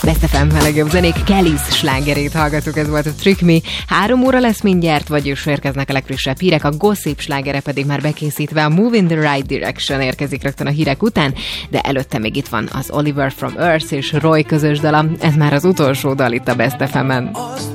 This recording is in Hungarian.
Best FM a legjobb zenék, Kelly's slágerét hallgattuk, ez volt a Trick Me. 3 óra lesz mindjárt, vagyis érkeznek a legfrissebb hírek, a Gossip slágere pedig már bekészítve, a Move in the Right Direction érkezik rögtön a hírek után, de előtte még itt van az Oliver from Earth és Roy közös dala, ez már az utolsó dal itt a Best FM-en.